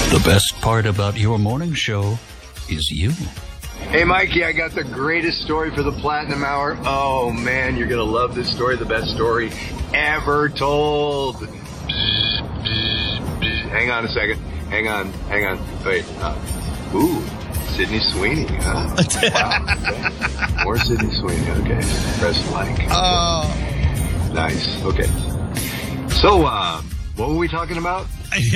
The best part about your morning show is you. Hey, Mikey, I got the greatest story for the Platinum Hour. Oh, man, you're going to love this story. The best story ever told. Hang on a second. Hang on. Wait. Sydney Sweeney. Wow. Okay. More Sydney Sweeney. Okay. Press like. Oh. Nice. Okay. So, what were we talking about?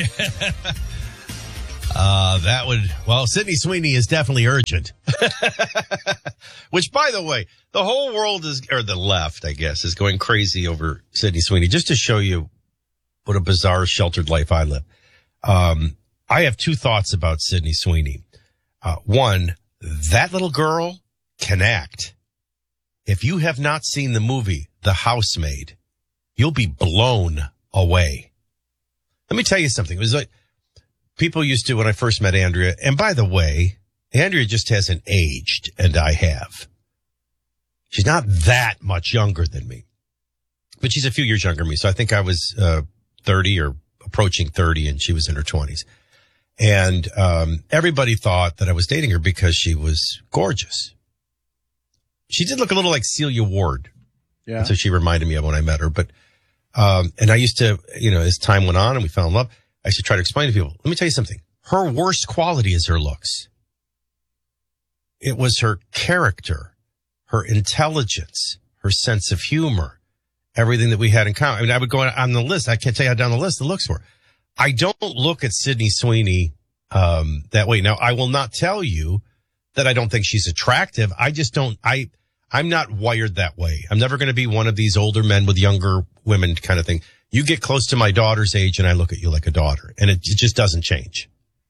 Sydney Sweeney is definitely urgent. Which, by the way, the whole world or the left, I guess, is going crazy over Sydney Sweeney, just to show you what a bizarre, sheltered life I live. I have two thoughts about Sydney Sweeney. One, that little girl can act. If you have not seen the movie, The Housemaid, you'll be blown away. Let me tell you something. It was like, people used to, when I first met Andrea, and by the way, Andrea just hasn't aged, and I have. She's not that much younger than me, but she's a few years younger than me. So I think I was 30 or approaching 30, and she was in her 20s. And everybody thought that I was dating her because she was gorgeous. She did look a little like Celia Ward. Yeah. That's what she reminded me of when I met her. But and I used to, as time went on and we fell in love, I should try to explain to people. Let me tell you something. Her worst quality is her looks. It was her character, her intelligence, her sense of humor, everything that we had in common. I mean, I would go on the list. I can't tell you how down the list the looks were. I don't look at Sydney Sweeney that way. Now, I will not tell you that I don't think she's attractive. I just don't. I'm not wired that way. I'm never going to be one of these older men with younger women kind of thing. You get close to my daughter's age and I look at you like a daughter, and it just doesn't change.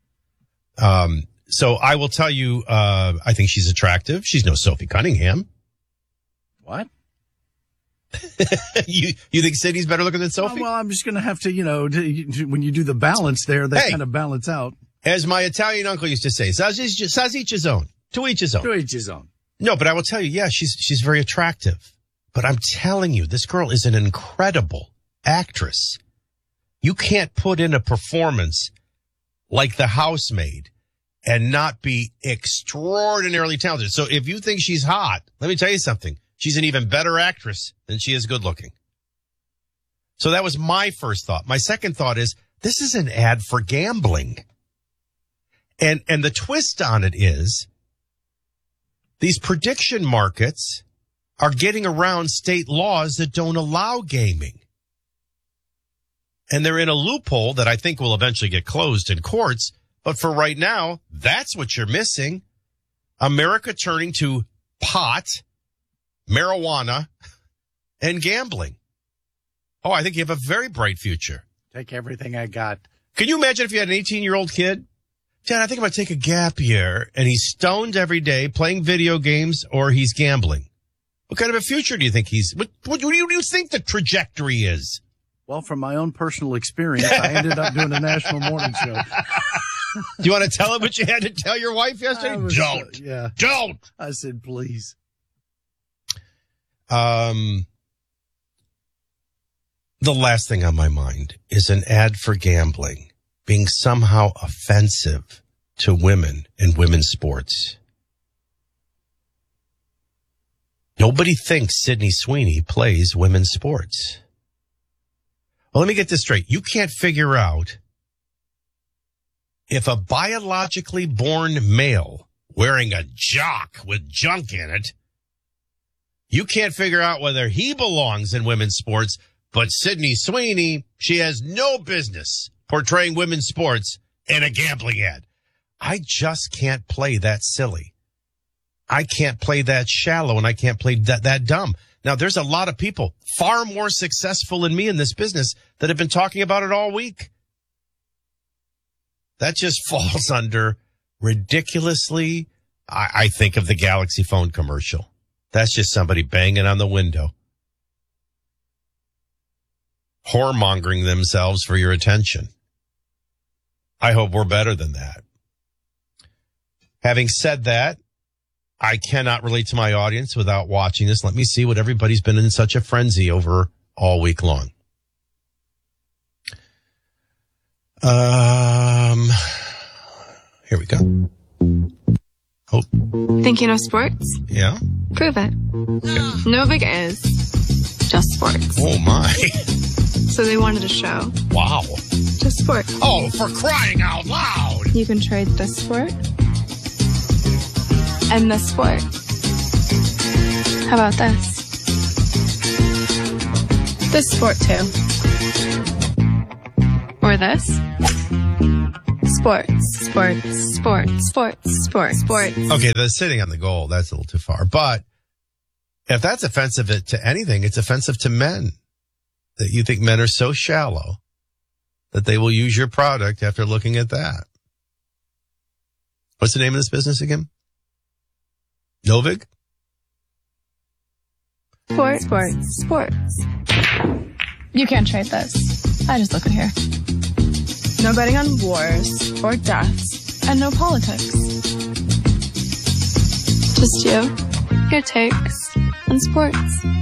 So I will tell you, I think she's attractive. She's no Sophie Cunningham. What? You think Sydney's better looking than Sophie? Well, I'm just going to have to, when you do the balance there, they kind of balance out. As my Italian uncle used to say, sa each his own. To each his own. To each his own. No, but I will tell you, yeah, she's very attractive. But I'm telling you, this girl is an incredible actress. You can't put in a performance like The Housemaid and not be extraordinarily talented. So if you think she's hot, let me tell you something. She's an even better actress than she is good looking. So that was my first thought. My second thought is, this is an ad for gambling. And the twist on it is, these prediction markets are getting around state laws that don't allow gaming. And they're in a loophole that I think will eventually get closed in courts. But for right now, that's what you're missing. America turning to pot, marijuana, and gambling. Oh, I think you have a very bright future. Take everything I got. Can you imagine if you had an 18-year-old kid? Dad, I think I'm going to take a gap year, and he's stoned every day playing video games, or he's gambling. What kind of a future do you think what do you think the trajectory is? Well, from my own personal experience, I ended up doing a national morning show. Do you want to tell him what you had to tell your wife yesterday? Don't. Yeah. Don't. I said, please. The last thing on my mind is an ad for gambling being somehow offensive to women in women's sports. Nobody thinks Sydney Sweeney plays women's sports. Well, let me get this straight. You can't figure out if a biologically born male wearing a jock with junk in it, you can't figure out whether he belongs in women's sports, but Sydney Sweeney, she has no business portraying women's sports in a gambling ad. I just can't play that silly. I can't play that shallow, and I can't play that dumb. Now, there's a lot of people far more successful than me in this business that have been talking about it all week. That just falls under ridiculously, I think of the Galaxy phone commercial. That's just somebody banging on the window, whoremongering themselves for your attention. I hope we're better than that. Having said that, I cannot relate to my audience without watching this. Let me see what everybody's been in such a frenzy over all week long. you know sports? Yeah. Prove it. Novik is just sports. Oh, my. So they wanted a show. Wow. Just sports. Oh, for crying out loud. You can trade this sport and this sport. How about this? This sport, too. Or this. Sports. Okay, the sitting on the goal, that's a little too far. But if that's offensive to anything, it's offensive to men. That you think men are so shallow that they will use your product after looking at that. What's the name of this business again? Novik? Sports. You can't trade this. I just look at here. No betting on wars or deaths, and no politics. Just you, your takes, and sports.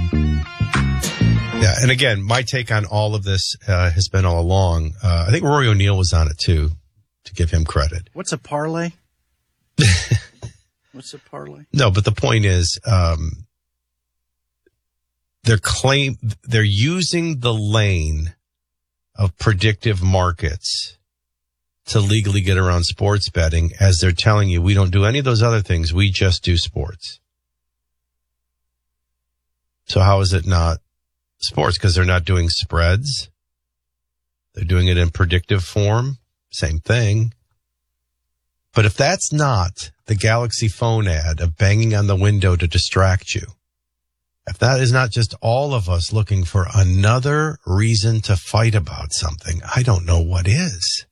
Yeah, and again, my take on all of this has been all along. I think Rory O'Neill was on it too, to give him credit. What's a parlay? What's a parlay? No, but the point is, they're using the lane of predictive markets to legally get around sports betting, as they're telling you we don't do any of those other things. We just do sports. So how is it not sports? Because they're not doing spreads. They're doing it in predictive form. Same thing. But if that's not the Galaxy phone ad of banging on the window to distract you, if that is not just all of us looking for another reason to fight about something, I don't know what is.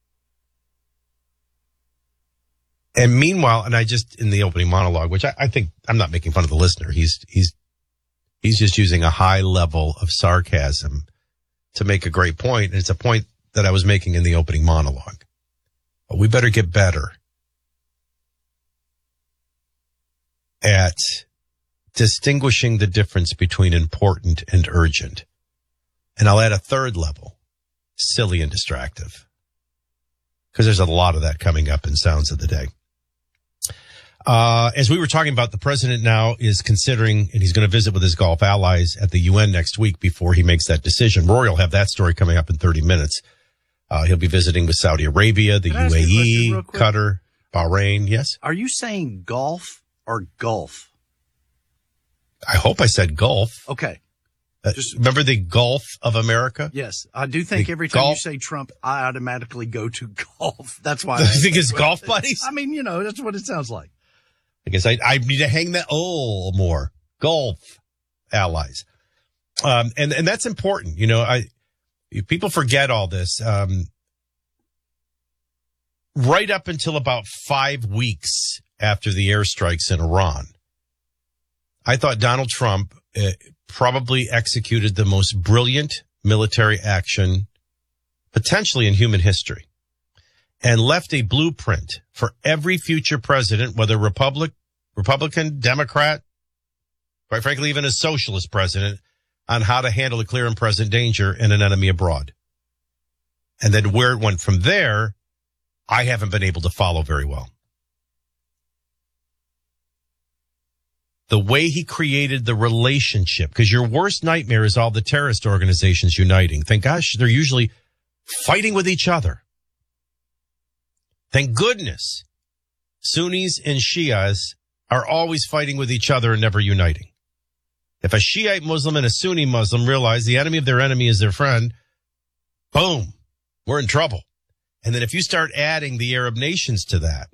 And meanwhile, and I just, in the opening monologue, which I think, I'm not making fun of the listener. He's just using a high level of sarcasm to make a great point. And it's a point that I was making in the opening monologue. But we better get better at distinguishing the difference between important and urgent. And I'll add a third level, silly and distractive. Because there's a lot of that coming up in Sounds of the Day. As we were talking about, the president now is considering, and he's going to visit with his Gulf allies at the UN next week before he makes that decision. Rory will have that story coming up in 30 minutes. He'll be visiting with Saudi Arabia, the UAE, Qatar, Bahrain. Yes? Are you saying golf or Gulf? I hope I said Gulf. Okay. Just remember the Gulf of America? Yes. I do think every time you say Trump, I automatically go to golf. That's why. You think it's golf buddies? I mean, that's what it sounds like. I guess I need to hang that more. Gulf allies. And that's important. People forget all this. Right up until about 5 weeks after the airstrikes in Iran, I thought Donald Trump probably executed the most brilliant military action potentially in human history, and left a blueprint for every future president, whether Republican, Democrat, quite frankly, even a socialist president, on how to handle a clear and present danger and an enemy abroad. And then where it went from there, I haven't been able to follow very well. The way he created the relationship, because your worst nightmare is all the terrorist organizations uniting. Thank gosh, they're usually fighting with each other. Thank goodness Sunnis and Shias are always fighting with each other and never uniting. If a Shiite Muslim and a Sunni Muslim realize the enemy of their enemy is their friend, boom, we're in trouble. And then if you start adding the Arab nations to that,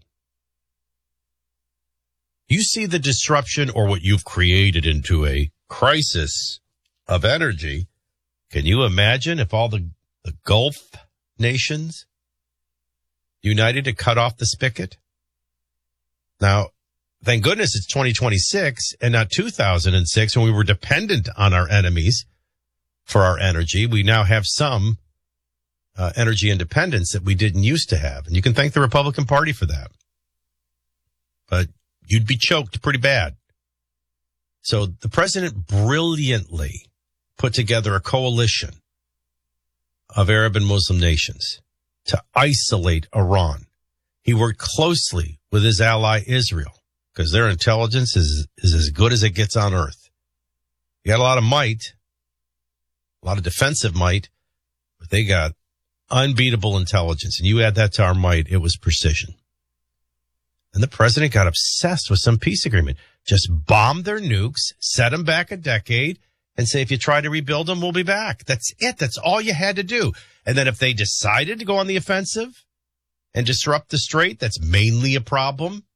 you see the disruption, or what you've created into a crisis of energy. Can you imagine if all the Gulf nations united to cut off the spigot? Now, thank goodness it's 2026 and not 2006 when we were dependent on our enemies for our energy. We now have some energy independence that we didn't used to have. And you can thank the Republican Party for that. But you'd be choked pretty bad. So the president brilliantly put together a coalition of Arab and Muslim nations to isolate Iran. He worked closely with his ally Israel because their intelligence is as good as it gets on Earth. You got a lot of might, a lot of defensive might, but they got unbeatable intelligence. And you add that to our might, it was precision. And the president got obsessed with some peace agreement. Just bomb their nukes, set them back a decade, and say, if you try to rebuild them, we'll be back. That's it. That's all you had to do. And then if they decided to go on the offensive and disrupt the strait, that's mainly a problem.